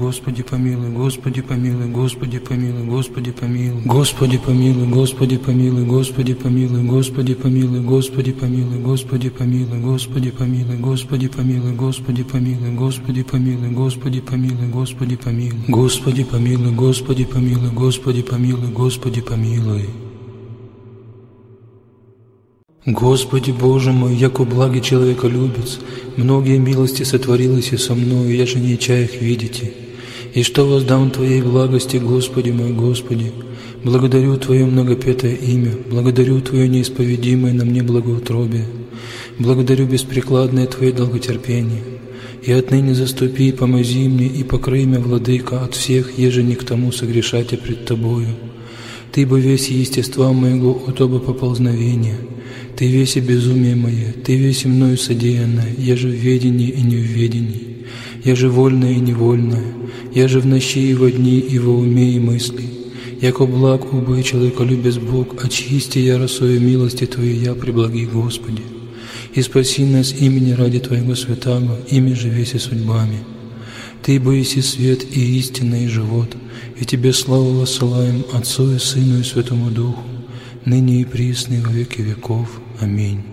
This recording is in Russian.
Господи помилуй, Господи помилуй, Господи помилуй, Господи помилуй, Господи помилуй, Господи помилуй, Господи помилуй, Господи помилуй, Господи помилуй, Господи помилуй, Господи помилуй, Господи помилуй, Господи помилуй, Господи помилуй, Господи помилуй, Господи помилуй, Господи помилуй, Господи помилуй, Господи помилуй, Господи помилуй. Господи Боже мой, яко благий человеколюбец, многие милости сотворилось и со мною, я же не чая их видите. И что воздам Твоей благости, Господи мой, Господи? Благодарю Твое многопетое имя, благодарю Твое неисповедимое на мне благоутробие, благодарю беспрекладное Твое долготерпение. И отныне заступи и помози мне, и покрой меня, Владыка, от всех, еже не к тому согрешать пред Тобою. Ты бы весь естества моего от оба поползновения, Ты весь и безумие мое, Ты весь и мною содеянное, я же в ведении и не в ведении, я же вольное и невольное, я же в ночи и во дни и во уме и мысли. Яко благ убой человеколюбец Бог, очисти я росою милости Твоей, я преблаги Господи. И спаси нас имени ради Твоего святаго, ими же веси судьбами. Ты боиси свет и истинный живот, и Тебе славу воссылаем Отцу и Сыну и Святому Духу, ныне и присно и во веки веков. Аминь.